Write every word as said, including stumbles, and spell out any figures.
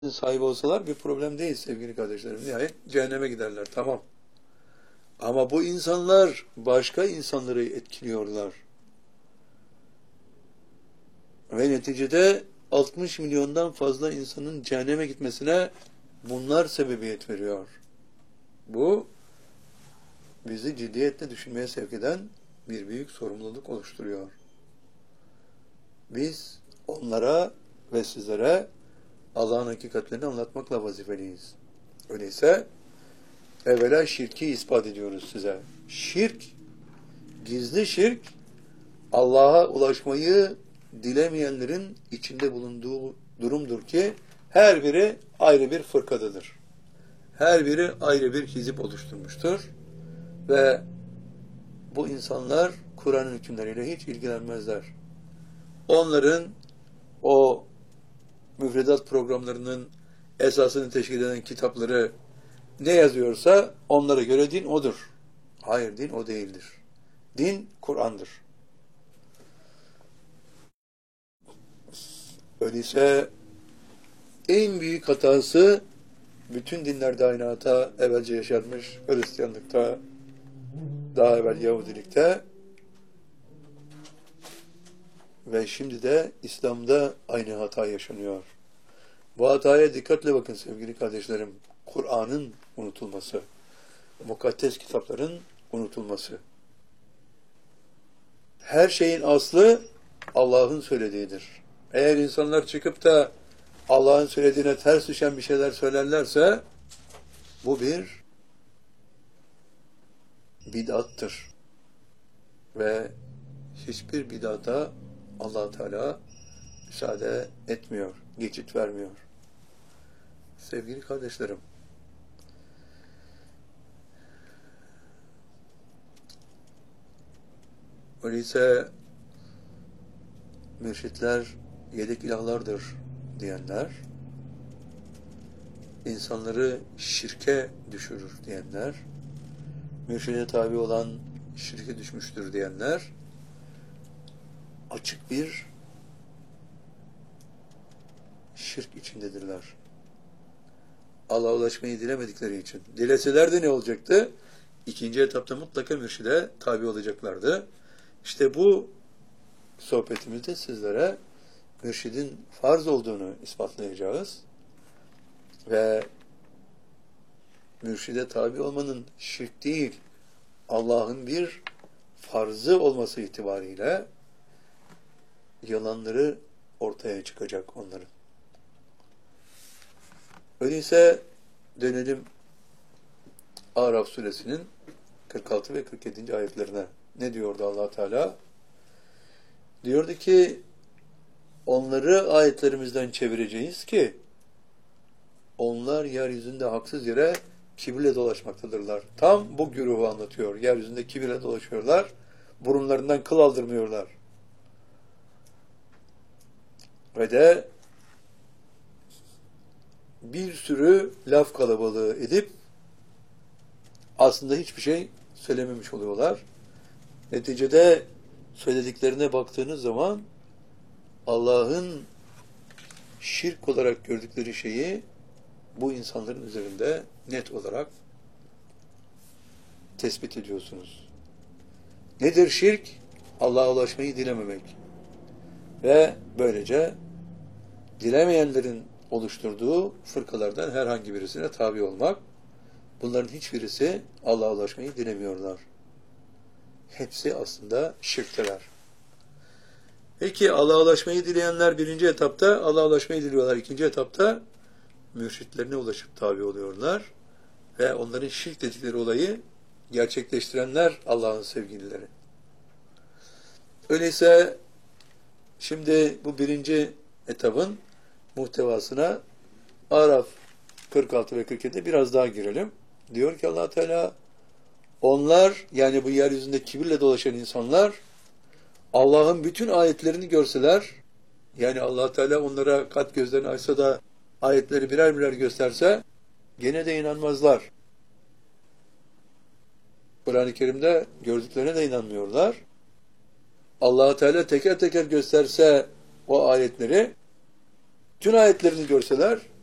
sahibi olsalar bir problem değil sevgili kardeşlerim. Nihayet cehenneme giderler, tamam. Ama bu insanlar başka insanları etkiliyorlar. Ve neticede altmış milyondan fazla insanın cehenneme gitmesine bunlar sebebiyet veriyor. Bu bizi ciddiyetle düşünmeye sevk eden bir büyük sorumluluk oluşturuyor. Biz onlara ve sizlere Allah'ın hakikatlerini anlatmakla vazifeliyiz. Öyleyse evvela şirki ispat ediyoruz size. Şirk, gizli şirk, Allah'a ulaşmayı dilemeyenlerin içinde bulunduğu durumdur ki her biri ayrı bir fırkadadır. Her biri ayrı bir hizip oluşturmuştur. Ve bu insanlar Kur'an'ın hükümleriyle hiç ilgilenmezler. Onların o müfredat programlarının esasını teşkil eden kitapları ne yazıyorsa onlara göre din odur. Hayır, din o değildir. Din Kur'an'dır. Öyleyse en büyük hatası bütün dinlerde aynı hata evvelce yaşanmış. Hristiyanlıkta, daha evvel Yahudilikte ve şimdi de İslam'da aynı hata yaşanıyor. Bu hataya dikkatle bakın sevgili kardeşlerim. Kur'an'ın unutulması, mukaddes kitapların unutulması. Her şeyin aslı Allah'ın söylediğidir. Eğer insanlar çıkıp da Allah'ın söylediğine ters düşen bir şeyler söylerlerse bu bir bid'attır. Ve hiçbir bid'ata Allah Teala müsaade etmiyor, geçit vermiyor. Sevgili kardeşlerim, öyleyse mürşitler yedek ilahlardır diyenler, insanları şirke düşürür diyenler, mürşide tabi olan şirke düşmüştür diyenler, açık bir şirk içindedirler. Allah'a ulaşmayı dilemedikleri için. Dileseler de ne olacaktı? İkinci etapta mutlaka mürşide tabi olacaklardı. İşte bu sohbetimizde sizlere mürşidin farz olduğunu ispatlayacağız. Ve mürşide tabi olmanın şirk değil, Allah'ın bir farzı olması itibariyle yalanları ortaya çıkacak onların. Öyleyse dönelim Araf suresinin kırk altı ve kırk yedinci ayetlerine. Ne diyordu Allah Teala? Diyordu ki onları ayetlerimizden çevireceğiz ki onlar yeryüzünde haksız yere kibirle dolaşmaktadırlar. Tam bu güruhu anlatıyor. Yeryüzünde kibirle dolaşıyorlar. Burunlarından kıl aldırmıyorlar. Ve de bir sürü laf kalabalığı edip aslında hiçbir şey söylememiş oluyorlar. Neticede söylediklerine baktığınız zaman Allah'ın şirk olarak gördükleri şeyi bu insanların üzerinde net olarak tespit ediyorsunuz. Nedir şirk? Allah'a ulaşmayı dilememek. Ve böylece dilemeyenlerin oluşturduğu fırkalardan herhangi birisine tabi olmak. Bunların hiçbirisi Allah'a ulaşmayı dilemiyorlar. Hepsi aslında şirkteler. Peki Allah'a ulaşmayı dileyenler birinci etapta Allah'a ulaşmayı diliyorlar. İkinci etapta mürşitlerine ulaşıp tabi oluyorlar. Ve onların şirk dedikleri olayı gerçekleştirenler Allah'ın sevgilileri. Öyleyse şimdi bu birinci etapın muhtevasına Araf kırk altı ve kırk yedi'de biraz daha girelim. Diyor ki Allah Teala onlar yani bu yeryüzünde kibirle dolaşan insanlar Allah'ın bütün ayetlerini görseler yani Allah Teala onlara kat gözlerini açsa da ayetleri birer birer gösterse gene de inanmazlar. Kur'an-ı Kerim'de gördüklerine de inanmıyorlar. Allah Teala teker teker gösterse o ayetleri, tüm ayetlerini görseler